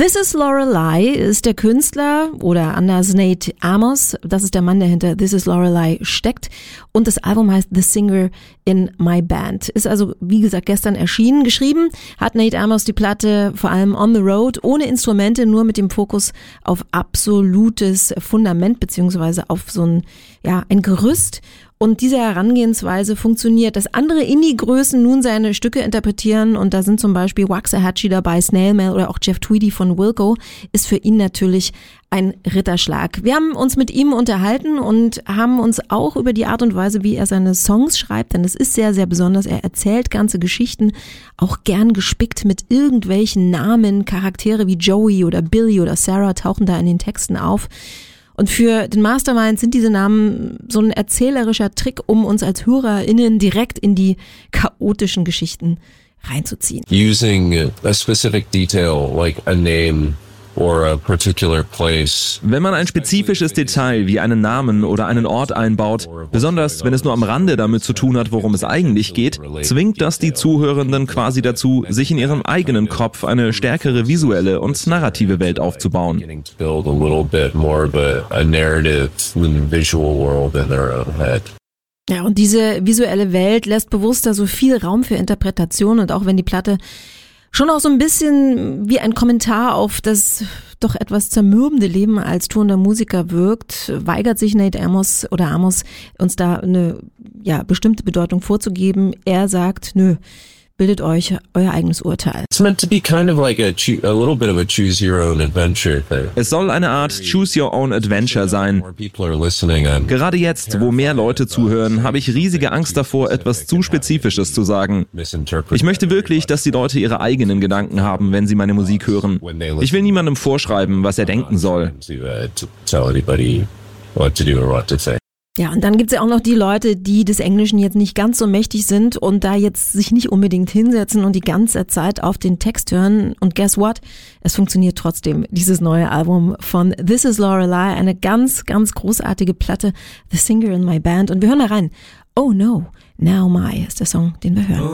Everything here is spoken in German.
This is Lorelei ist der Künstler oder anders Nate Amos. Das ist der Mann, der hinter This is Lorelei steckt. Und das Album heißt The Singer in My Band. Ist also, wie gesagt, gestern erschienen. Geschrieben hat Nate Amos die Platte vor allem on the road, ohne Instrumente, nur mit dem Fokus auf absolutes Fundament beziehungsweise auf so ein Gerüst. Und diese Herangehensweise funktioniert, dass andere Indie-Größen nun seine Stücke interpretieren, und da sind zum Beispiel Waxahachie dabei, Snail Mail oder auch Jeff Tweedy von Wilco, ist für ihn natürlich ein Ritterschlag. Wir haben uns mit ihm unterhalten und haben uns auch über die Art und Weise, wie er seine Songs schreibt, denn es ist sehr, sehr besonders. Er erzählt ganze Geschichten, auch gern gespickt mit irgendwelchen Namen. Charaktere wie Joey oder Billy oder Sarah tauchen da in den Texten auf. Und für den Mastermind sind diese Namen so ein erzählerischer Trick, um uns als HörerInnen direkt in die chaotischen Geschichten reinzuziehen. Using a specific detail like a name or a particular place. Wenn man ein spezifisches Detail wie einen Namen oder einen Ort einbaut, besonders wenn es nur am Rande damit zu tun hat, worum es eigentlich geht, zwingt das die Zuhörenden quasi dazu, sich in ihrem eigenen Kopf eine stärkere visuelle und narrative Welt aufzubauen. Ja, und diese visuelle Welt lässt bewusster so viel Raum für Interpretation, und auch wenn die Platte schon auch so ein bisschen wie ein Kommentar auf das doch etwas zermürbende Leben als tourender Musiker wirkt, weigert sich Nate Amos uns da eine bestimmte Bedeutung vorzugeben. Er sagt, nö, bildet euch euer eigenes Urteil. It's meant to be kind of like a little bit of a choose your own adventure thing. Es soll eine Art Choose Your Own Adventure sein. Gerade jetzt, wo mehr Leute zuhören, habe ich riesige Angst davor, etwas zu Spezifisches zu sagen. Ich möchte wirklich, dass die Leute ihre eigenen Gedanken haben, wenn sie meine Musik hören. Ich will niemandem vorschreiben, was er denken soll. Ja, und dann gibt's ja auch noch die Leute, die des Englischen jetzt nicht ganz so mächtig sind und da jetzt sich nicht unbedingt hinsetzen und die ganze Zeit auf den Text hören. Und guess what? Es funktioniert trotzdem, dieses neue Album von This is Lorelei, eine ganz, ganz großartige Platte, The Singer in My Band. Und wir hören da rein. Oh no, now my ist der Song, den wir hören.